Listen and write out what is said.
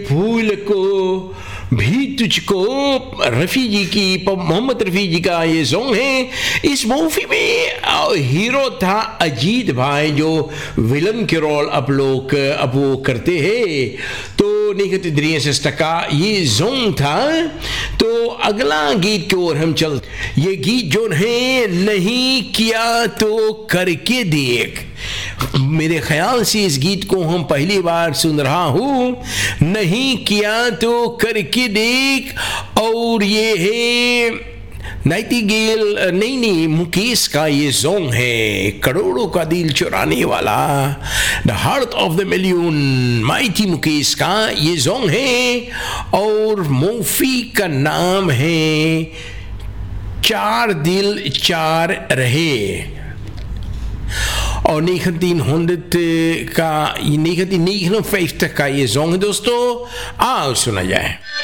फूल को भी तुझको, रफ़ी जी की, मोहम्मद रफ़ी जी का ये सॉन्ग है। इस मूवी में हीरो था अजीत भाई, जो विलन के रोल अब वो करते हैं। तो का ये सॉन्ग था। तो अगला गीत की ओर हम चल, ये गीत जो है, नहीं किया तो करके देख। मेरे ख्याल से इस गीत को हम पहली बार सुन रहा हूं, नहीं किया तो करके देख। और ये है नाइटिंगेल, नहीं मुकेश का ये सॉन्ग है, करोड़ों का दिल चुराने वाला, the heart of the million, mighty Mukesh का ये सॉन्ग है। और मूवी का नाम है चार दिल चार रहे। और 1950 का ये सॉन्ग है दोस्तों, आओ सुना जाए।